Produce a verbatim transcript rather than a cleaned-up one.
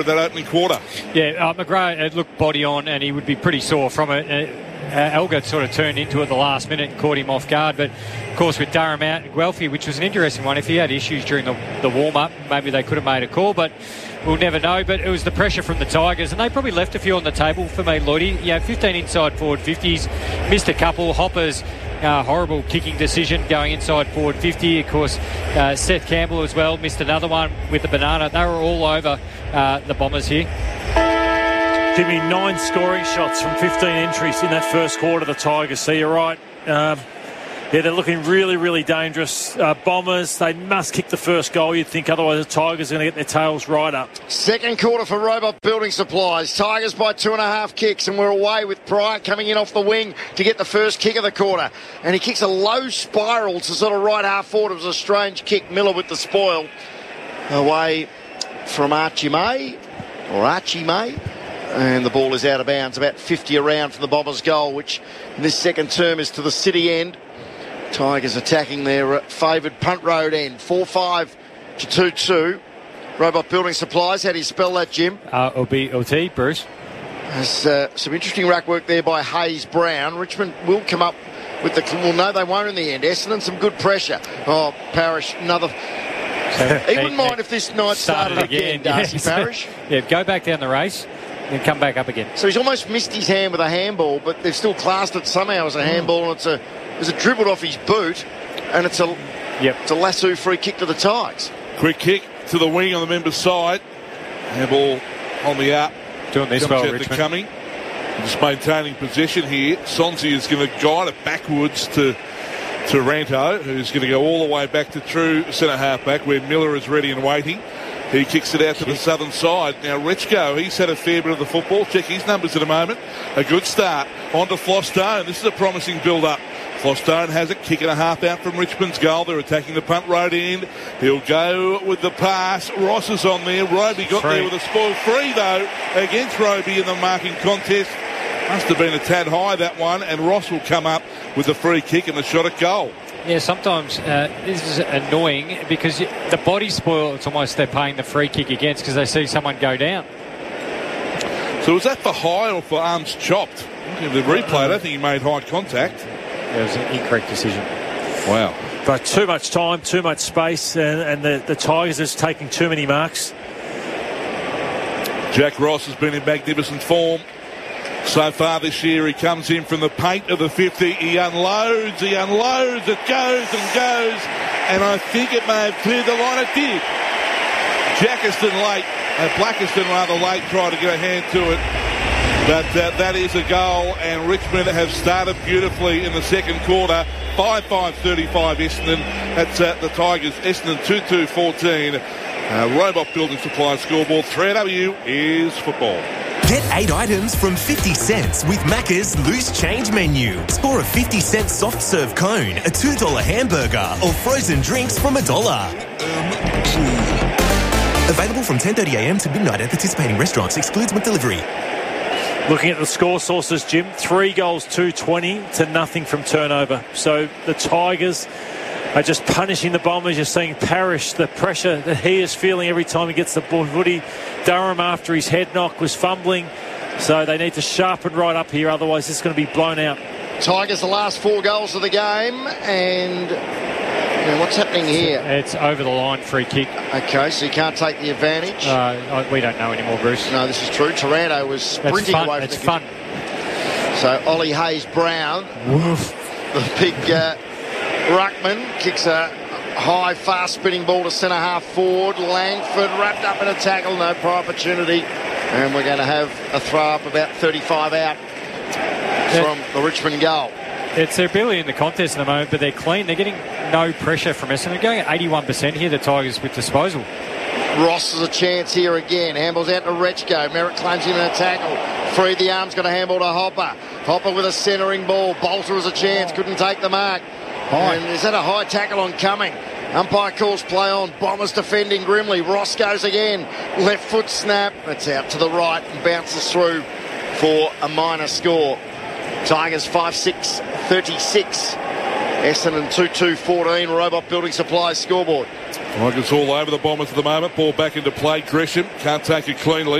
that opening quarter. Yeah, uh, McGrath uh, looked body on, and he would be pretty sore from it. Uh, uh, Elgar sort of turned into it at the last minute and caught him off guard. But, of course, with Durham out and Guelphy, which was an interesting one, if he had issues during the, the warm-up, maybe they could have made a call, but we'll never know. But it was the pressure from the Tigers, and they probably left a few on the table for me, Lloydie. You know, fifteen inside forward fifties, missed a couple. Hoppers, uh, horrible kicking decision going inside forward fifty. Of course, uh, Seth Campbell as well missed another one with the banana. They were all over uh, the Bombers here. Jimmy, nine scoring shots from fifteen entries in that first quarter, the Tigers. So you're right. Um, yeah, they're looking really, really dangerous. Uh, Bombers, they must kick the first goal, you'd think. Otherwise, the Tigers are going to get their tails right up. Second quarter for Robot Building Supplies. Tigers by two and a half kicks, and we're away with Pryor coming in off the wing to get the first kick of the quarter. And he kicks a low spiral to sort of right half forward. It was a strange kick. Miller with the spoil. Away from Archie May, or Archie May. And the ball is out of bounds, about fifty around from the Bombers' goal, which in this second term is to the City end. Tigers attacking their uh, favoured Punt Road end. four five to two two. Robot Building Supplies, how do you spell that, Jim? Uh, O B O T, Bruce. There's uh, some interesting ruck work there by Hayes Brown. Richmond will come up with the... Well, no, they won't in the end. Essendon, some good pressure. Oh, Parrish, another... So he wouldn't mind if this night started, started again, again Darcy yeah. Parish. Yeah, go back down the race. Then come back up again. So he's almost missed his hand with a handball, but they've still classed it somehow as a handball, and it's a it's a dribbled off his boot, and it's a yep. it's a lasso free kick to the Tigers. Quick kick to the wing on the member's side. Handball on the up. Doing this well, Richmond. Coming. Just maintaining possession here. Sonsi is going to guide it backwards to to Ranto, who's going to go all the way back to true centre half back, where Miller is ready and waiting. He kicks it out to the southern side. Now, Rechko, he's had a fair bit of the football. Check his numbers at a moment. A good start. On to Flostone. This is a promising build-up. Flostone has it. Kick and a half out from Richmond's goal. They're attacking the Punt Road end. He'll go with the pass. Ross is on there. Roby got free. There with a spoil free, though, against Roby in the marking contest. Must have been a tad high, that one. And Ross will come up with the free kick and the shot at goal. Yeah, sometimes uh, this is annoying because the body spoil, it's almost they're paying the free kick against because they see someone go down. So was that for high or for arms chopped? The replay, I don't think he made high contact. It was an incorrect decision. Wow. But too much time, too much space, and, and the, the Tigers is taking too many marks. Jack Ross has been in magnificent form so far this year. He comes in from the paint of the fifty. He unloads, he unloads, it goes and goes. And I think it may have cleared the line. It did. Jackiston late, uh, Blackiston rather late, tried to get a hand to it. But uh, that is a goal, and Richmond have started beautifully in the second quarter. five five thirty-five Essendon. That's uh, the Tigers. Essendon two two fourteen. Uh, Robot Building Supply scoreboard. three W is football. Get eight items from fifty cents with Macca's Loose Change Menu. Score a fifty cent soft serve cone, a two dollar hamburger, or frozen drinks from a dollar. Available from ten thirty a m to midnight at participating restaurants. Excludes McDelivery. Looking at the score sources, Jim, three goals, two twenty to nothing from turnover. So the Tigers are just punishing the Bombers. You're seeing Parrish, the pressure that he is feeling every time he gets the ball. Woody Durham, after his head knock, was fumbling. So they need to sharpen right up here, otherwise it's going to be blown out. Tigers the last four goals of the game, and you know, what's happening here? It's over the line, free kick. Okay, so you can't take the advantage. Uh, we don't know anymore, Bruce. No, this is true. Taranto was sprinting away from it's the fun. So Ollie Hayes Brown, Woof. the big uh, ruckman, kicks a high, fast spinning ball to centre half forward. Langford wrapped up in a tackle, no prior opportunity, and we're going to have a throw up about thirty-five out from the Richmond goal. It's their ability in the contest at the moment, but they're clean. They're getting no pressure from us, and they're going at eighty-one percent here, the Tigers, with disposal. Ross has a chance here again. Handballs out to Rechko. Merritt claims him in a tackle. Freed the arms, got a handball to Hopper. Hopper with a centering ball. Bolter has a chance, couldn't take the mark. High. And is that a high tackle on coming? Umpire calls play on. Bombers defending grimly. Ross goes again. Left foot snap. It's out to the right and bounces through for a minor score. Tigers five six thirty-six. Essendon two two fourteen. Robot Building Supplies scoreboard. Tigers all over the Bombers at the moment. Ball back into play. Gresham can't take it cleanly.